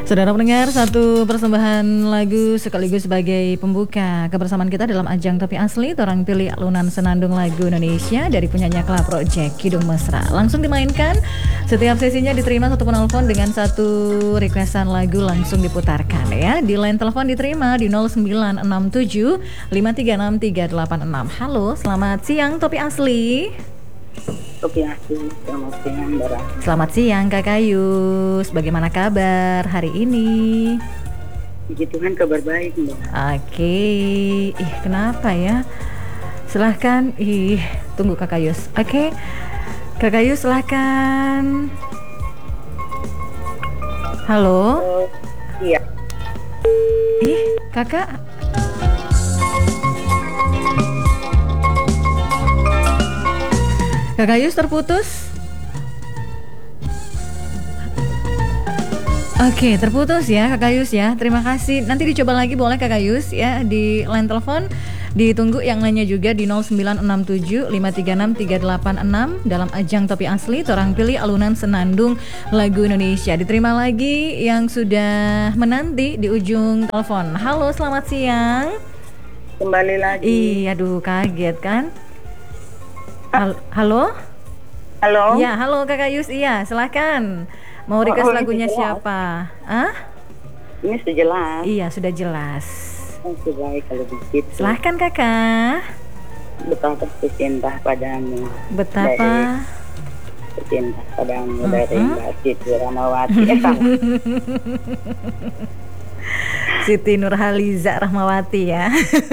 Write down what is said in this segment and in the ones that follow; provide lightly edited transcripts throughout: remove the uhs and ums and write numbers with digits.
Saudara pendengar, satu persembahan lagu sekaligus sebagai pembuka kebersamaan kita dalam ajang Topi Asli Torang Pilih Alunan Senandung Lagu Indonesia dari penyanyi Club Project Kidung Mesra. Langsung dimainkan, setiap sesinya diterima satu penelpon dengan satu requestan lagu langsung diputarkan ya. Di line telepon diterima di 0967 536 386. Halo, selamat siang Topi Asli. Topi Asli, selamat siang Bara. Selamat siang Kak Kayus, bagaimana kabar hari ini? Puji Tuhan kabar baik Mbak. Oke, kenapa ya? Silahkan, tunggu Kak Kayus. Oke, Kak Kayus silahkan. Halo? Iya. Kakak. Kak Kayus terputus. Oke, terputus ya Kak Kayus ya. Terima kasih. Nanti dicoba lagi boleh Kak Kayus ya di line telepon. Ditunggu yang lainnya juga di 0967 536 386 dalam ajang Topi Asli Torang Pilih Alunan Senandung Lagu Indonesia. Diterima lagi yang sudah menanti di ujung telepon. Halo, selamat siang. Kembali lagi. Aduh kaget kan? Halo? Halo? Ya, halo Kak Kayus, silahkan. Mau request lagunya siapa? Ini sudah jelas. Iya, sudah jelas. Masih baik kalau begitu. Silahkan Kakak. Betapa cinta padamu. Betapa cinta padamu dari Mbak Siti Rahmawati. Siti Nurhaliza Rahmawati ya.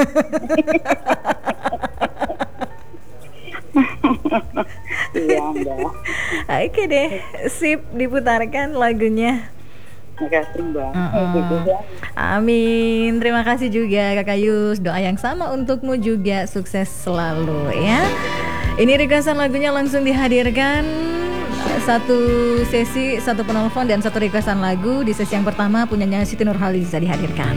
Iya Mbak. Oke deh, sip, diputarkan lagunya. Terima kasih Mbak. Amin. Terima kasih juga Kak Kayus. Doa yang sama untukmu juga, sukses selalu ya. Ini requestan lagunya langsung dihadirkan. Satu sesi, satu penelpon dan satu requestan lagu. Di sesi yang pertama punyanya Siti Nurhaliza dihadirkan.